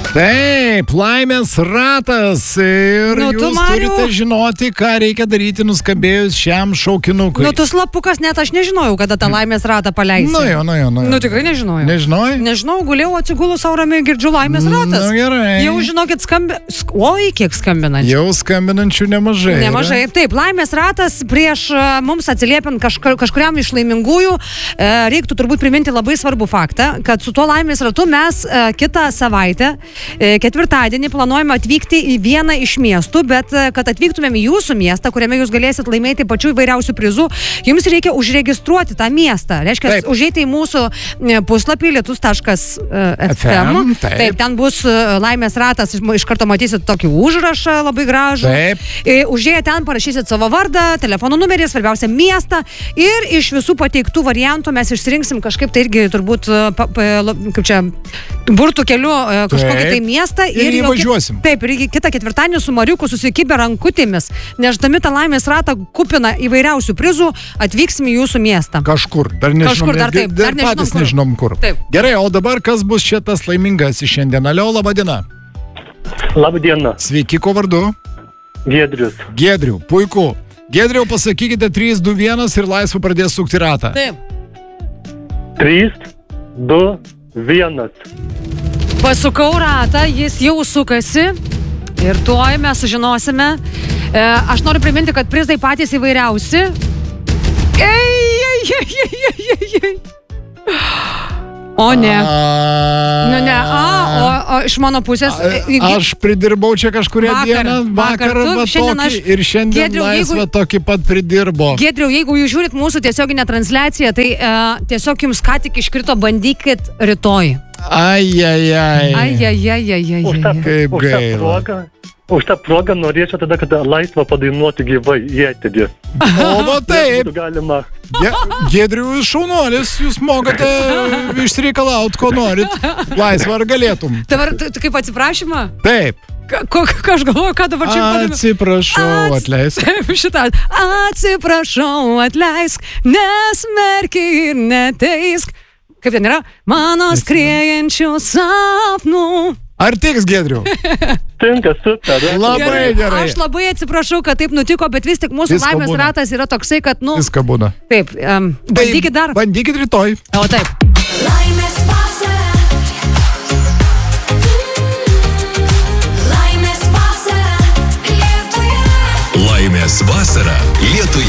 Taip, laimės ratas ir jūs turite žinoti, ką reikia daryti nuskambėjus šiam šaukinukui. Tu slapukas, net aš nežinojau, kada tą laimės ratą paleisi. Tikrai nežinojau. Nežinojai? Nežinau, gulėjau, atsigulų savo ramiai, girdžiu laimės ratas. Gerai. Jau žinokit, Oi, kiek skambinančių. Jau skambinančių nemažai. Nemažai. Taip, laimės ratas prieš mums atsiliepiant kažkuriam iš laimingųjų. Reiktų turbūt priminti labai svarbų faktą, kad su tuo laimės ratu mes kitą savaitę, ketvirtadienį, planuojame atvykti į vieną iš miestų, bet kad atvyktumėm į jūsų miestą, kuriame jūs galėsit laimėti pačių įvairiausių prizų, jums reikia užregistruoti tą miestą. Reiškia, užeiti į mūsų puslapį lietus.fm. Taip, ten bus laimės ratas, iš karto matysit tokį užrašą labai gražų. Užėję ten parašysit savo vardą, telefono numerį, svarbiausia miestą ir iš visų pateiktų variantų mes išsirinksim kažkaip tai irgi turbūt kaip čia burtų keliu kažkokį tai miestą ir įvažiuosim. Taip, ir kitą ketvirtadienį su Mariuku susikibę rankutėmis, neždami tą laimės ratą kupiną įvairiausių prizų, atvyksim į jūsų miestą. Kažkur, dar nežinom kur. Taip. Gerai, o dabar kas bus šitas laimingas šiandien? Alio, laba diena. Labadiena. Sveiki, ko vardu? Giedrius. Giedriu, puiku. Giedriau, pasakykite 3, 2, 1 ir laisvą pradės sukti ratą. Taip. 3, 2, 1. Pasukau ratą, jis jau sukasi ir tuoj mes sužinosime. Aš noriu priminti, kad prizai patys įvairiausi. O ne. O iš mano pusės... Aš pridirbau čia kažkuria dieną, vakar tokį ir šiandien laisvą tokį pat pridirbo. Giedriau, jeigu jūs žiūrit mūsų tiesioginę transliaciją, tai tiesiog jums ką tik iškrito, bandykit rytoj. Kaip gaila. Už tą progą norėčiau tada, kad laisvą padainuoti gyvai į eterį. O, va taip. Galima. Giedriu, šaunuolis, jūs mokate išsireikalauti, ko norit. Laisvą ar galėtum? Dabar kaip atsiprašymą? Taip. Ką aš galvoju, ką dabar čia padainuoti? Atsiprašau, atleisk. Taip, šitą. Atsiprašau, atleisk, nesmerk ir neteisk. Kaip ten yra? Mano skriejančių sapnų. Ar tiks, Giedriu? Tinka, super. Labai gerai. Aš labai atsiprašau, kad taip nutiko, bet vis tik mūsų laimės ratas yra toksai, kad, Viską būna. Taip, bandykit dar. Bandykit rytoj. O taip. Laimės vasara. Laimės vasara Lietuje. Laimės vasara Lietuje.